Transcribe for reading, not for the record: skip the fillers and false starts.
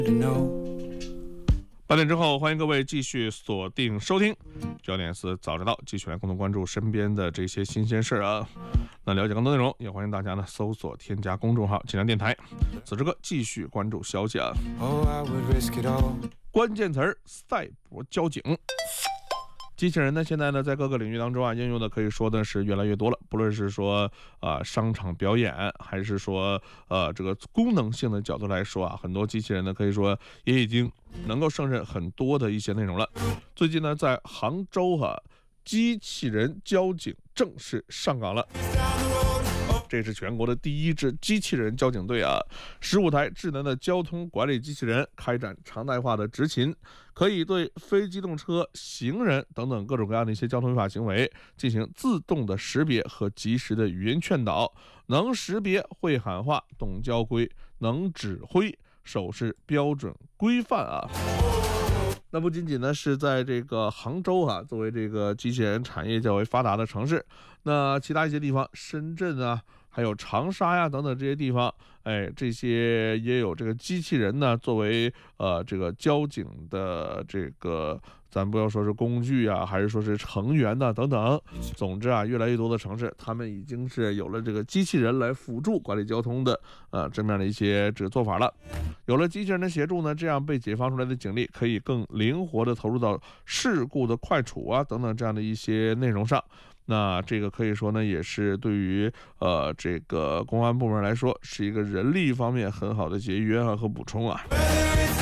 8点之后，欢迎各位继续锁定收听焦点4早知道，继续来共同关注身边的这些新鲜事儿啊。那了解更多内容，也欢迎大家呢搜索添加公众号“济南电台”。此时刻继续关注消息啊。关键词儿：赛博交警。机器人呢，现在呢，在各个领域当中啊，应用的可以说的是越来越多了。不论是说商场表演，还是说这个功能性的角度来说啊，很多机器人呢，可以说也已经能够胜任很多的一些内容了。最近呢，在杭州机器人交警正式上岗了。这是全国的第一支机器人交警队啊！15台智能的交通管理机器人开展常态化的执勤，可以对非机动车、行人等等各种各样的一些交通违法行为进行自动的识别和及时的语音劝导，能识别、会喊话、懂交规，能指挥，手势标准规范啊！那不仅仅呢是在这个杭州作为这个机器人产业较为发达的城市，那其他一些地方，深圳啊，还有长沙等等这些地方，这些也有这个机器人呢作为这个交警的这个，咱不要说是工具还是说是成员等等，总之越来越多的城市，他们已经是有了这个机器人来辅助管理交通的这么样的一些这个做法了。有了机器人的协助呢，这样被解放出来的警力可以更灵活的投入到事故的快处等等这样的一些内容上。那这个可以说呢，也是对于这个公安部门来说，是一个人力方面很好的节约和补充啊。